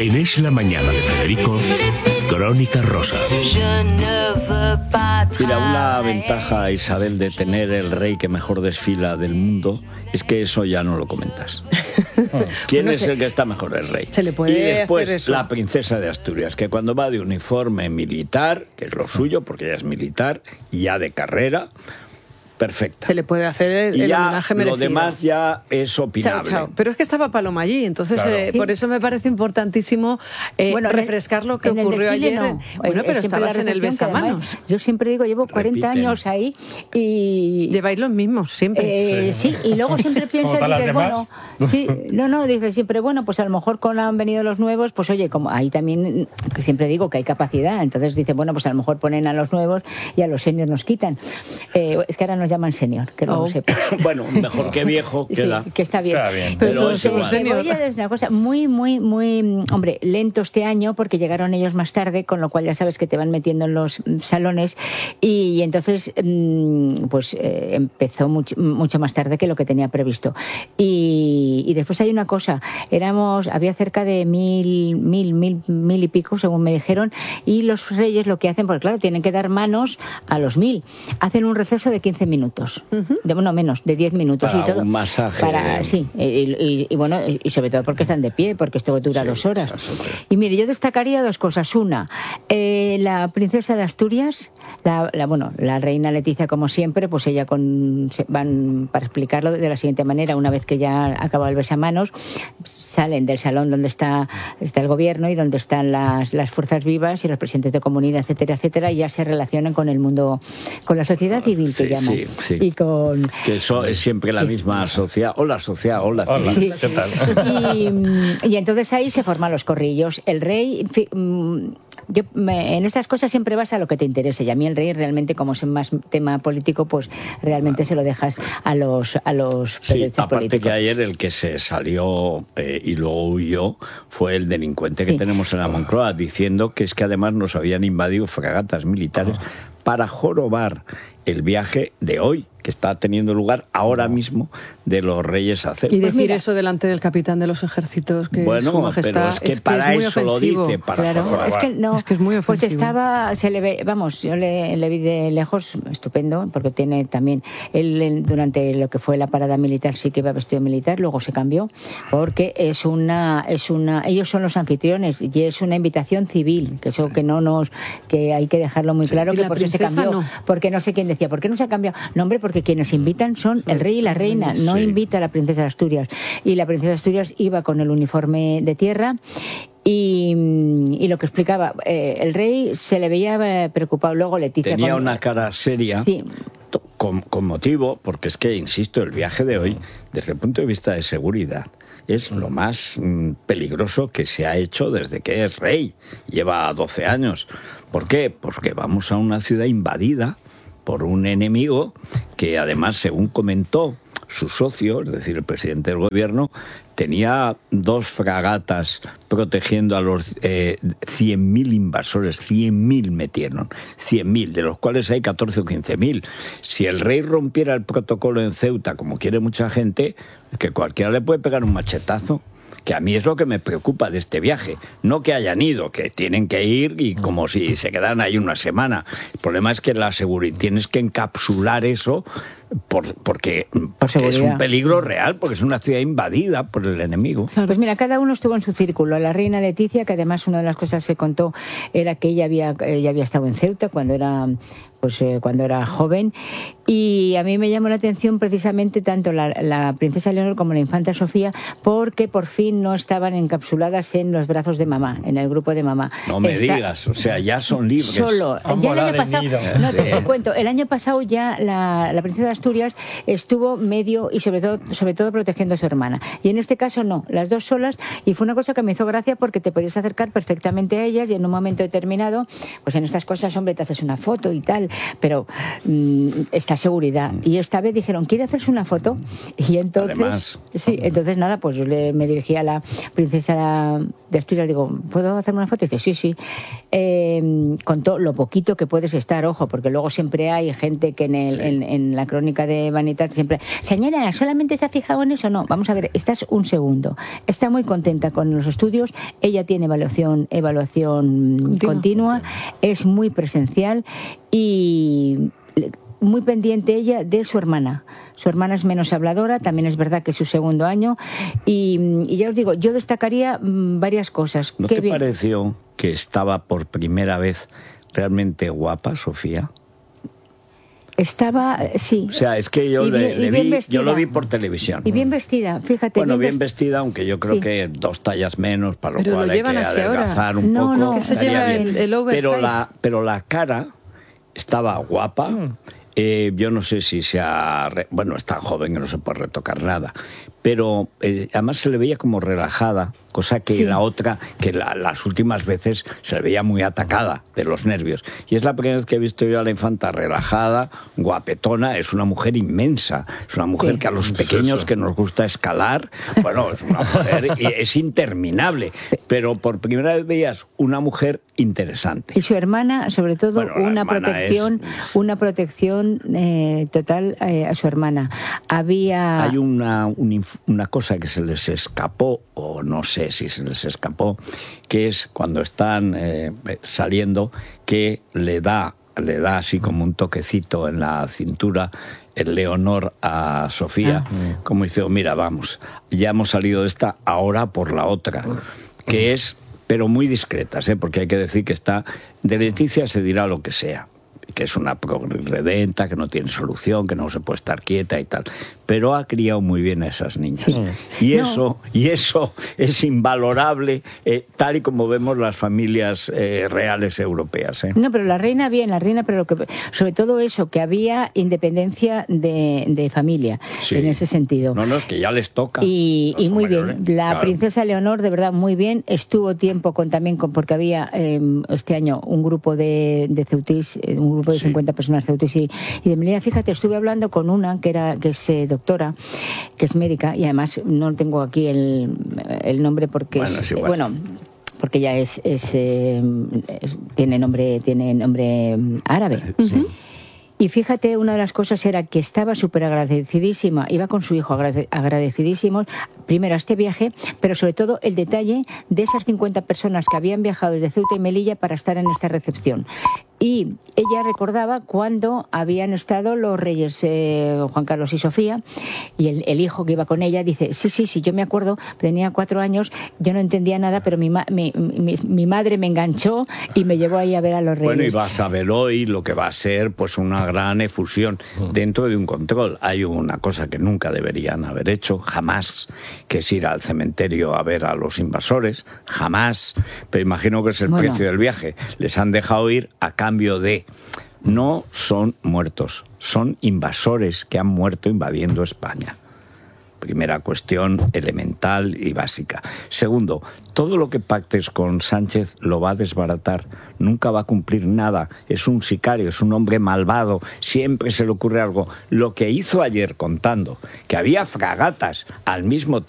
En Es la Mañana de Federico, Crónica Rosa. Mira, una ventaja, Isabel, de tener el rey que mejor desfila del mundo es que eso ya no lo comentas. ¿Quién es el que está mejor? El rey. Se le puede y después hacer eso. La princesa de Asturias, que cuando va de uniforme militar, que es lo suyo porque ella es militar, y ya de carrera, perfecta. Se le puede hacer el y ya homenaje merecido. lo demás ya es opinable. Chao. Pero es que estaba Paloma allí, entonces Claro. sí. Por eso me parece importantísimo refrescar lo que en ocurrió el desfile ayer. no. Bueno, pero Siempre estabas la en el recepción, que besamanos. además, yo siempre digo, llevo 40 Repiten. años ahí y... Lleváis los mismos, siempre. Sí, y luego siempre piensas, todas las dices, demás. bueno, sí, dices siempre, bueno, pues a lo mejor con han venido los nuevos, pues oye, como ahí también, que siempre digo que hay capacidad, entonces dice, bueno, pues a lo mejor ponen a los nuevos y a los seniors nos quitan. Es que ahora nos llaman senior, que no lo sepa. Bueno, mejor que viejo queda. Sí, que está bien. Está bien. Pero es igual. Voy a decir una cosa muy, hombre, lento este año porque llegaron ellos más tarde, con lo cual ya sabes que te van metiendo en los salones y entonces pues empezó mucho más tarde que lo que tenía previsto. Y después hay una cosa, había cerca de mil y pico, según me dijeron, y los reyes lo que hacen, porque claro, tienen que dar manos a los 1000, hacen un receso de 15 minutos, menos, de 10 minutos Para y todo. un masaje. Sí, y bueno, y sobre todo porque están de pie, porque esto dura 2 horas. Y mire, yo destacaría 2 cosas. Una, la princesa de Asturias, la reina Leticia, como siempre, pues ella van, para explicarlo de la siguiente manera, una vez que ya ha acabado el besamanos, salen del salón donde está el gobierno y donde están las fuerzas vivas y los presidentes de comunidad, etcétera, etcétera, y ya se relacionan con el mundo, con la sociedad civil, que llaman. Sí. Y con... Que eso es siempre la misma sociedad. Hola, sociedad, hola. Sí. ¿Qué tal? Y entonces ahí se forman los corrillos. El rey, en estas cosas siempre vas a lo que te interese, y a mí el rey realmente, como es más tema político, pues realmente se lo dejas a los periodistas aparte políticos. que ayer el que se salió y luego huyó fue el delincuente que tenemos en la Moncloa, diciendo que es que además nos habían invadido fragatas militares para jorobar el viaje de hoy, que está teniendo lugar ahora mismo, de los reyes a Ceuta. Y decir eso delante del capitán de los ejércitos, que bueno, su majestad, pero es que para es muy eso ofensivo. lo dice, para Claro, jorobar. es que no, Es que es muy ofensivo. Pues se le ve, yo le vi de lejos, estupendo, porque tiene también, él durante lo que fue la parada militar sí que iba vestido militar, luego se cambió, porque ellos son los anfitriones y es una invitación civil, que eso que hay que dejarlo muy claro, ¿Y que la por eso se princesa cambió, no? porque no sé quién decía, ¿por qué no se ha cambiado? No, hombre, porque quienes invitan son el rey y la reina, no invita a la princesa de Asturias, y la princesa de Asturias iba con el uniforme de tierra. Y lo que explicaba, el rey se le veía preocupado. Luego Leticia tenía una cara seria. Sí. Con motivo, porque es que, insisto, el viaje de hoy, desde el punto de vista de seguridad, es lo más peligroso que se ha hecho desde que es rey. Lleva 12 años. ¿Por qué? Porque vamos a una ciudad invadida por un enemigo que, además, según comentó su socio, es decir, el presidente del gobierno, tenía 2 fragatas protegiendo a los 100.000 invasores. 100.000 metieron, 100.000, de los cuales hay 14 o 15.000. Si el rey rompiera el protocolo en Ceuta, como quiere mucha gente, que cualquiera le puede pegar un machetazo. Que a mí es lo que me preocupa de este viaje. No que hayan ido, que tienen que ir y como si se quedaran ahí una semana. El problema es que la seguridad, tienes que encapsular eso porque es un peligro real, porque es una ciudad invadida por el enemigo. Pues mira, cada uno estuvo en su círculo. La reina Leticia, que además una de las cosas que se contó era que ella había estado en Ceuta cuando era joven, y a mí me llamó la atención precisamente tanto la princesa Leonor como la infanta Sofía, porque por fin no estaban encapsuladas en los brazos de mamá, en el grupo de mamá. No me digas, o sea, ya son libres. Solo, ya el año pasado, no te cuento, el año pasado ya la princesa de Asturias estuvo medio y sobre todo protegiendo a su hermana, y en este caso no, las 2 solas, y fue una cosa que me hizo gracia porque te podías acercar perfectamente a ellas y en un momento determinado, pues en estas cosas, hombre, te haces una foto y tal, pero esta seguridad. Y esta vez dijeron, ¿quiere hacerse una foto? Y entonces, además, entonces nada, pues yo me dirigí a la princesa de Asturias, digo, ¿puedo hacerme una foto? Y dice, sí. Con todo lo poquito que puedes estar, ojo, porque luego siempre hay gente que en la crónica Crónica de Vanidad siempre, señora, ¿solamente se ha fijado en eso? No, vamos a ver, estás un segundo. Está muy contenta con los estudios, ella tiene evaluación continua, es muy presencial y muy pendiente ella de su hermana. Su hermana es menos habladora, también es verdad que es su segundo año y ya os digo, yo destacaría varias cosas. ¿No te pareció que estaba por primera vez realmente guapa, Sofía? Estaba, sí. O sea, es que yo lo vi por televisión. Y bien vestida, fíjate. Bueno, bien vestida, aunque yo creo que 2 tallas menos, para lo cual hay que adelgazar un poco. No, es que se lleva el oversize. Pero la cara estaba guapa. Yo no sé si bueno, es tan joven que no se puede retocar nada, pero además se le veía como relajada, cosa que la otra, que las últimas veces se le veía muy atacada de los nervios. Y es la primera vez que he visto yo a la infanta relajada, guapetona. Es una mujer inmensa, es una mujer que a los pequeños que nos gusta escalar, bueno, es una mujer, y es interminable, pero por primera vez veías una mujer interesante. Y su hermana, sobre todo, una protección total a su hermana. Hay una cosa que se les escapó, o no sé si se les escapó, que es cuando están saliendo, que le da así como un toquecito en la cintura el Leonor a Sofía, como diciendo, mira, vamos, ya hemos salido de esta, ahora por la otra, que es, pero muy discretas, porque hay que decir que de Leticia se dirá lo que sea, que es una progredenta, que no tiene solución, que no se puede estar quieta y tal, pero ha criado muy bien a esas niñas. Y eso es invalorable, tal y como vemos las familias reales europeas. No, pero la reina, pero sobre todo eso, que había independencia de familia, en ese sentido. No, es que ya les toca. Y muy bien, la princesa Leonor, de verdad, muy bien. Estuvo tiempo porque había este año un grupo de Ceutis, un grupo de 50 personas Ceutis y de Melilla. Fíjate, estuve hablando con una que es doctora, que es médica, y además no tengo aquí el nombre porque porque ya tiene nombre árabe. Y fíjate, una de las cosas era que estaba súper agradecidísima, iba con su hijo agradecidísimos, primero a este viaje, pero sobre todo el detalle de esas 50 personas que habían viajado desde Ceuta y Melilla para estar en esta recepción. Y ella recordaba cuando habían estado los reyes Juan Carlos y Sofía, y el hijo que iba con ella dice, sí, yo me acuerdo, tenía 4 años, yo no entendía nada, pero mi madre me enganchó y me llevó ahí a ver a los reyes. Bueno, y vas a ver hoy lo que va a ser pues una gran efusión dentro de un control. Hay una cosa que nunca deberían haber hecho, jamás, que es ir al cementerio a ver a los invasores, jamás, pero imagino que es el precio del viaje. Les han dejado ir a cambio de... No son muertos, son invasores que han muerto invadiendo España. Primera cuestión elemental y básica. Segundo, todo lo que pactes con Sánchez lo va a desbaratar. Nunca va a cumplir nada. Es un sicario, es un hombre malvado. Siempre se le ocurre algo. Lo que hizo ayer contando, que había fragatas al mismo tiempo,